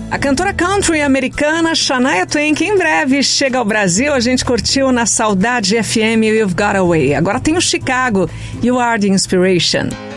A cantora country americana Shania Twain, que em breve chega ao Brasil, a gente curtiu na Saudade FM You've Got Away. Agora tem o Chicago, You Are the Inspiration.